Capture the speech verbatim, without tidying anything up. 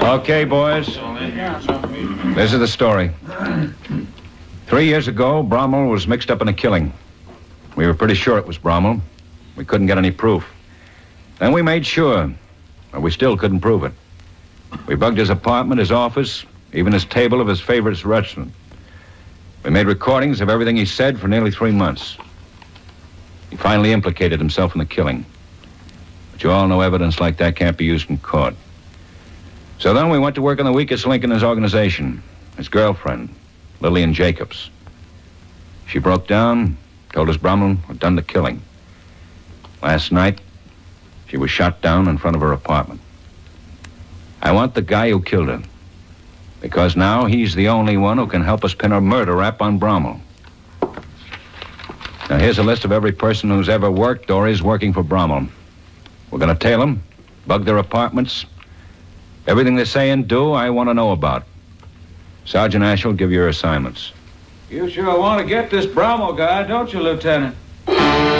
Okay, boys. This is the story. Three years ago, Brommel was mixed up in a killing. We were pretty sure it was Brommel. We couldn't get any proof. Then we made sure, but we still couldn't prove it. We bugged his apartment, his office, even his table of his favorite restaurant. We made recordings of everything he said for nearly three months. He finally implicated himself in the killing. But you all know evidence like that can't be used in court. So then we went to work on the weakest link in his organization, his girlfriend, Lillian Jacobs. She broke down, told us Brommel had done the killing. Last night, she was shot down in front of her apartment. I want the guy who killed her, because now he's the only one who can help us pin a murder rap on Brommel. Now, here's a list of every person who's ever worked or is working for Brommel. We're going to tail them, bug their apartments. Everything they say and do, I want to know about. Sergeant Ash will give you your assignments. You sure want to get this Brommel guy, don't you, Lieutenant?